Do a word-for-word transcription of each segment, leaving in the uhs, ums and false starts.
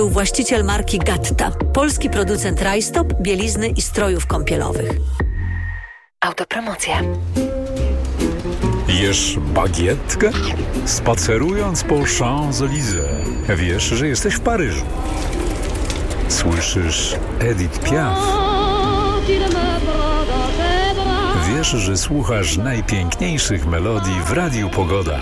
Był właściciel marki Gatta, polski producent rajstop, bielizny i strojów kąpielowych. Autopromocja. Jesz bagietkę? Spacerując po Champs-Élysées, wiesz, że jesteś w Paryżu. Słyszysz Edith Piaf. Wiesz, że słuchasz najpiękniejszych melodii w Radiu Pogoda.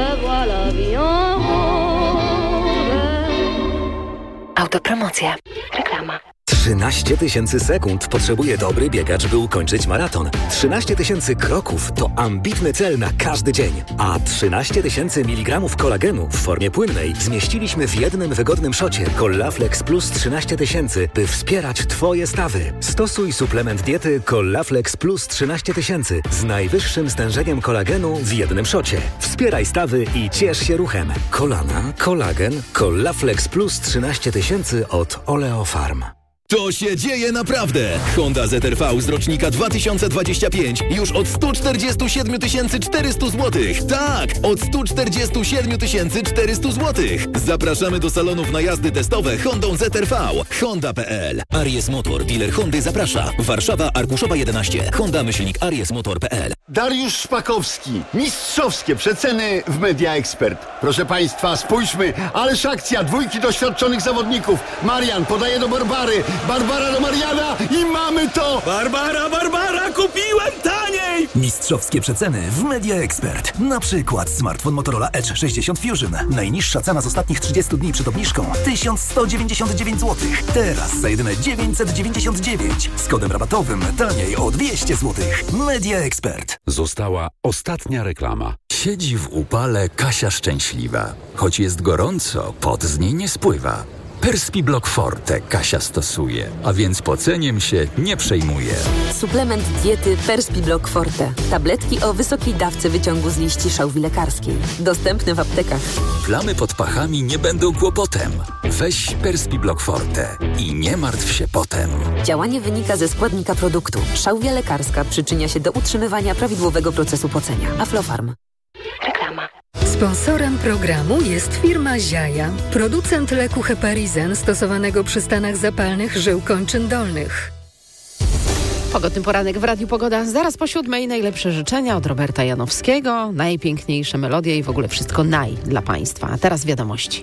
Autopromocja. Reklama. trzynaście tysięcy sekund potrzebuje dobry biegacz, by ukończyć maraton. trzynaście tysięcy kroków to ambitny cel na każdy dzień. A trzynaście tysięcy miligramów kolagenu w formie płynnej zmieściliśmy w jednym wygodnym szocie Collaflex Plus trzynaście tysięcy, by wspierać Twoje stawy. Stosuj suplement diety Collaflex Plus trzynaście tysięcy z najwyższym stężeniem kolagenu w jednym szocie. Wspieraj stawy i ciesz się ruchem. Kolana, kolagen, Collaflex Plus trzynaście tysięcy od Oleofarm. To się dzieje naprawdę! Honda Z R V z rocznika dwa tysiące dwudziestego piątego już od sto czterdzieści siedem tysięcy czterysta złotych. Tak, od sto czterdzieści siedem tysięcy czterysta złotych. Zapraszamy do salonów na jazdy testowe Hondą Z R V. Honda kropka p l. Aries Motor, dealer Hondy zaprasza. Warszawa, Arkuszowa jedenaście. Honda myślnik Aries Motor kropka p l. Dariusz Szpakowski. Mistrzowskie przeceny w Media Expert. Proszę Państwa, spójrzmy, ależ akcja dwójki doświadczonych zawodników. Marian podaje do Barbary. Barbara do Mariana i mamy to! Barbara, Barbara, kupiłem taniej! Mistrzowskie przeceny w Media Expert. Na przykład smartfon Motorola Edge sześćdziesiąt Fusion. Najniższa cena z ostatnich trzydziestu dni przed obniżką tysiąc sto dziewięćdziesiąt dziewięć złotych. Teraz za jedyne dziewięćset dziewięćdziesiąt dziewięć. Z kodem rabatowym taniej o dwieście złotych. Media Expert. Została ostatnia reklama. Siedzi w upale Kasia szczęśliwa. Choć jest gorąco, pot z niej nie spływa. Perspiblock Forte Kasia stosuje, a więc poceniem się nie przejmuje. Suplement diety Perspiblock Forte. Tabletki o wysokiej dawce wyciągu z liści szałwi lekarskiej. Dostępne w aptekach. Plamy pod pachami nie będą kłopotem. Weź Perspiblock Forte i nie martw się potem. Działanie wynika ze składnika produktu. Szałwia lekarska przyczynia się do utrzymywania prawidłowego procesu pocenia. Aflofarm. Reklama. Sponsorem programu jest firma Ziaja, producent leku Heparizen stosowanego przy stanach zapalnych żył kończyn dolnych. Pogodny poranek w Radiu Pogoda. Zaraz po siódmej najlepsze życzenia od Roberta Janowskiego. Najpiękniejsze melodie i w ogóle wszystko naj dla Państwa. A teraz wiadomości.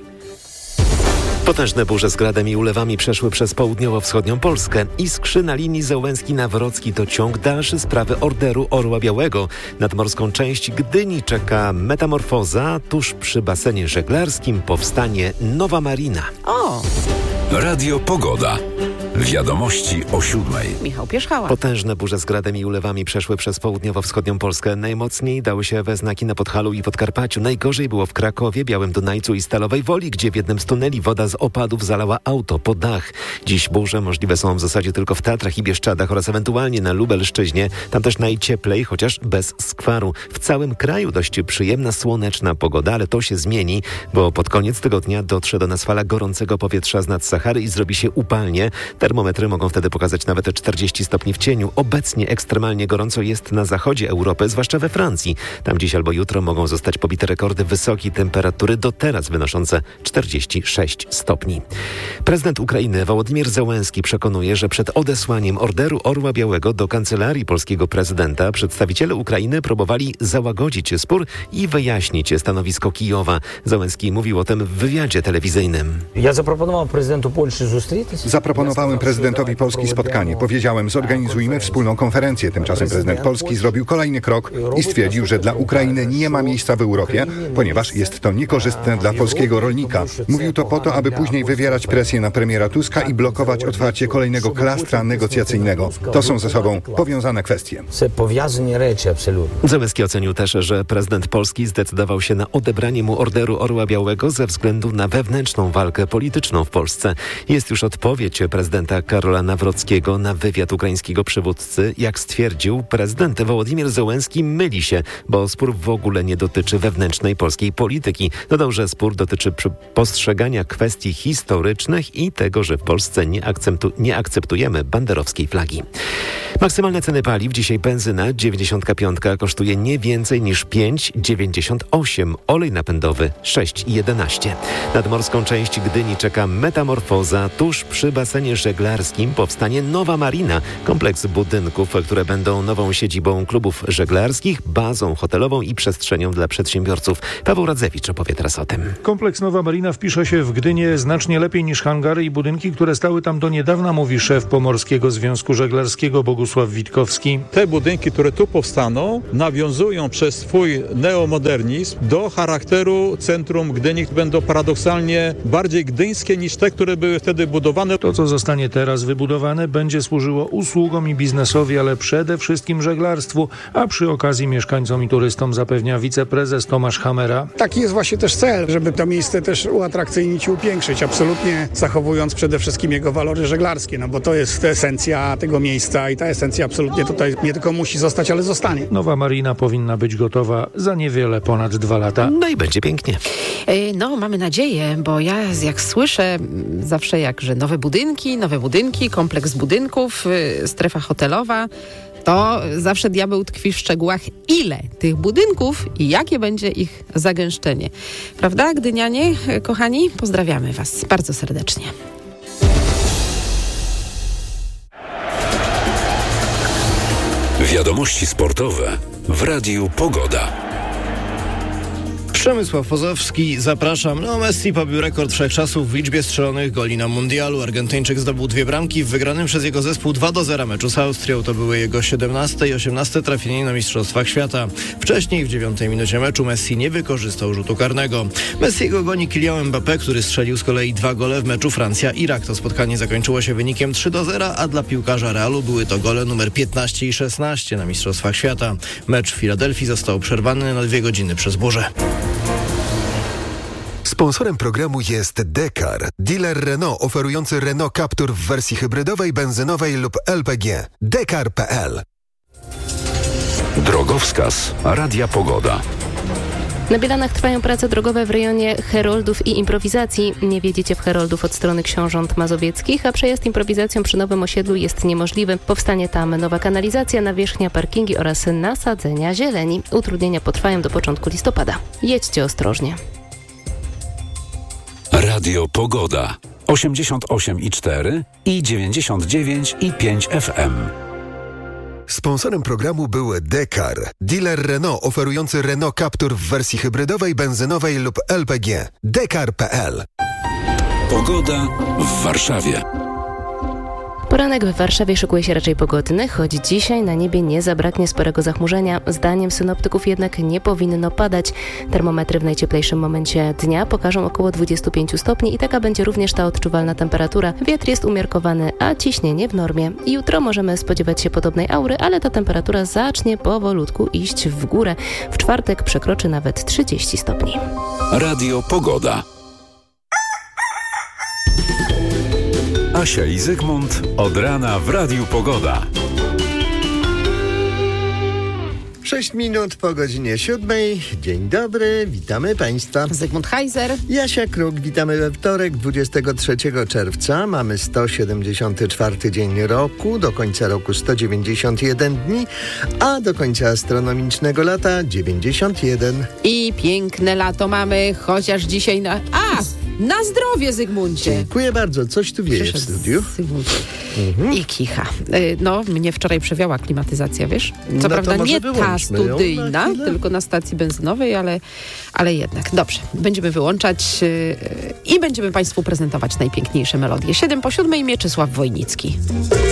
Potężne burze z gradem i ulewami przeszły przez południowo-wschodnią Polskę. Iskrzy na linii Załęski-Nawrocki to ciąg dalszy sprawy Orderu Orła Białego. Nad morską część Gdyni czeka metamorfoza. Tuż przy basenie żeglarskim powstanie nowa marina. O! Radio Pogoda. Wiadomości o siódmej. Michał Pierzchała. Potężne burze z gradem i ulewami przeszły przez południowo-wschodnią Polskę. Najmocniej dały się we znaki na Podhalu i Podkarpaciu. Najgorzej było w Krakowie, Białym Dunajcu i Stalowej Woli, gdzie w jednym z tuneli woda z opadów zalała auto po dach. Dziś burze możliwe są w zasadzie tylko w Tatrach i Bieszczadach oraz ewentualnie na Lubelszczyźnie. Tam też najcieplej, chociaż bez skwaru. W całym kraju dość przyjemna, słoneczna pogoda, ale to się zmieni, bo pod koniec tygodnia dotrze do nas fala gorącego powietrza z nad Sahary i zrobi się upalnie. Termometry mogą wtedy pokazać nawet czterdzieści stopni w cieniu. Obecnie ekstremalnie gorąco jest na zachodzie Europy, zwłaszcza we Francji. Tam dziś albo jutro mogą zostać pobite rekordy wysokiej temperatury, do teraz wynoszące czterdzieści sześć stopni. Prezydent Ukrainy Wołodymyr Zełenski przekonuje, że przed odesłaniem Orderu Orła Białego do kancelarii polskiego prezydenta przedstawiciele Ukrainy próbowali załagodzić spór i wyjaśnić stanowisko Kijowa. Zełenski mówił o tym w wywiadzie telewizyjnym. Ja zaproponowałem prezydentu Polski Zaproponowałem prezydentowi Polski spotkanie. Powiedziałem, zorganizujmy wspólną konferencję. Tymczasem prezydent Polski zrobił kolejny krok i stwierdził, że dla Ukrainy nie ma miejsca w Europie, ponieważ jest to niekorzystne dla polskiego rolnika. Mówił to po to, aby później wywierać presję na premiera Tuska i blokować otwarcie kolejnego klastra negocjacyjnego. To są ze sobą powiązane kwestie. Zełenski ocenił też, że prezydent Polski zdecydował się na odebranie mu Orderu Orła Białego ze względu na wewnętrzną walkę polityczną w Polsce. Jest już odpowiedź prezydenta Karola Nawrockiego na wywiad ukraińskiego przywódcy. Jak stwierdził, prezydent Wołodymyr Zełenski myli się, bo spór w ogóle nie dotyczy wewnętrznej polskiej polityki. Dodał, że spór dotyczy postrzegania kwestii historycznych patriotycznych i tego, że w Polsce nie, akceptu, nie akceptujemy banderowskiej flagi. Maksymalne ceny paliw. Dzisiaj benzyna dziewięćdziesiąt pięć kosztuje nie więcej niż pięć dziewięćdziesiąt osiem. Olej napędowy sześć jedenaście. Nad morską część Gdyni czeka metamorfoza. Tuż przy basenie żeglarskim powstanie nowa marina. Kompleks budynków, które będą nową siedzibą klubów żeglarskich, bazą hotelową i przestrzenią dla przedsiębiorców. Paweł Radzewicz opowie teraz o tym. Kompleks Nowa Marina wpisze się w Gdynię znacznie lepiej niż hangary i budynki, które stały tam do niedawna, mówi szef Pomorskiego Związku Żeglarskiego Bogusław Witkowski. Te budynki, które tu powstaną, nawiązują przez swój neomodernizm do charakteru centrum Gdyni, które będą paradoksalnie bardziej gdyńskie niż te, które były wtedy budowane. To, co zostanie teraz wybudowane, będzie służyło usługom i biznesowi, ale przede wszystkim żeglarstwu, a przy okazji mieszkańcom i turystom, zapewnia wiceprezes Tomasz Hamera. Taki jest właśnie też cel, żeby to miejsce też uatrakcyjnić i upiększyć, absolutnie zachowując przede wszystkim jego walory żeglarskie, no bo to jest esencja tego miejsca i ta esencja absolutnie tutaj nie tylko musi zostać, ale zostanie. Nowa marina powinna być gotowa za niewiele ponad dwa lata. No i będzie pięknie. No, mamy nadzieję, bo ja jak słyszę zawsze jak, że nowe budynki, nowe budynki, kompleks budynków, strefa hotelowa, to zawsze diabeł tkwi w szczegółach, ile tych budynków i jakie będzie ich zagęszczenie. Prawda, gdynianie, kochani? Pozdrawiamy Was bardzo serdecznie. Wiadomości sportowe w Radiu Pogoda. Przemysław Pozowski, zapraszam. No, Messi pobił rekord wszechczasów w liczbie strzelonych goli na mundialu. Argentyńczyk zdobył dwie bramki w wygranym przez jego zespół dwa do zera meczu z Austrią. To były jego siedemnaste i osiemnaste trafienie na Mistrzostwach Świata. Wcześniej w dziewiątej minucie meczu Messi nie wykorzystał rzutu karnego. Messiego goni Kylian Mbappé, który strzelił z kolei dwa gole w meczu Francja-Irak. To spotkanie zakończyło się wynikiem trzy do zera, a dla piłkarza Realu były to gole numer piętnaście i szesnaście na Mistrzostwach Świata. Mecz w Filadelfii został przerwany na dwie godziny przez burzę. Sponsorem programu jest Dekar, dealer Renault oferujący Renault Captur w wersji hybrydowej, benzynowej lub L P G. dekar kropka p l. Drogowskaz Radia Pogoda. Na Bielanach trwają prace drogowe w rejonie Heroldów i Improwizacji. Nie wjedziecie w Heroldów od strony Książąt Mazowieckich, a przejazd improwizacją przy nowym osiedlu jest niemożliwy. Powstanie tam nowa kanalizacja, nawierzchnia, parkingi oraz nasadzenia zieleni. Utrudnienia potrwają do początku listopada. Jedźcie ostrożnie. Radio Pogoda osiemdziesiąt osiem i cztery i dziewięćdziesiąt dziewięć i pięć F M. Sponsorem programu był Dekar, dealer Renault oferujący Renault Captur w wersji hybrydowej, benzynowej lub L P G. dekar kropka p l. Pogoda w Warszawie. Poranek w Warszawie szykuje się raczej pogodny, choć dzisiaj na niebie nie zabraknie sporego zachmurzenia. Zdaniem synoptyków jednak nie powinno padać. Termometry w najcieplejszym momencie dnia pokażą około dwadzieścia pięć stopni i taka będzie również ta odczuwalna temperatura. Wiatr jest umiarkowany, a ciśnienie w normie. Jutro możemy spodziewać się podobnej aury, ale ta temperatura zacznie powolutku iść w górę. W czwartek przekroczy nawet trzydzieści stopni. Radio Pogoda. Asia i Zygmunt od rana w Radiu Pogoda. Sześć minut po godzinie siódmej. Dzień dobry, witamy Państwa. Zygmunt Heiser. Jasia Kruk, witamy we wtorek, dwudziestego trzeciego czerwca. Mamy sto siedemdziesiąty czwarty dzień roku, do końca roku sto dziewięćdziesiąt jeden dni, a do końca astronomicznego lata dziewięćdziesiąt jeden. I piękne lato mamy, chociaż dzisiaj na... A! Na zdrowie, Zygmuncie. Dziękuję bardzo. Coś tu wieje w studiu. Mhm. I kicha. No, mnie wczoraj przewiała klimatyzacja, wiesz? Co no prawda nie ta studyjna, na tylko na stacji benzynowej, ale, ale jednak. Dobrze, będziemy wyłączać yy, i będziemy Państwu prezentować najpiękniejsze melodie. Siedem po siódmej, Mieczysław Wojnicki.